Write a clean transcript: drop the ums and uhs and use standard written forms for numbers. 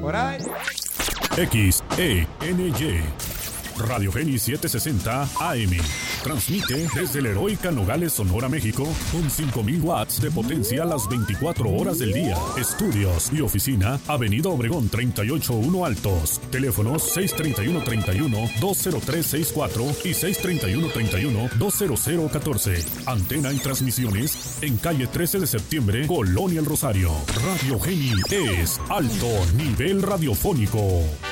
por ahí. XENY Radio Geni 760 AM. Transmite desde la heroica Nogales, Sonora, México, con 5,000 watts de potencia a las 24 horas del día. Estudios y oficina, Avenida Obregón 381 Altos. Teléfonos 631-31-20364 y 631-31-20014. Antena y transmisiones en calle 13 de septiembre, Colonia El Rosario. Radio Geni es alto nivel radiofónico.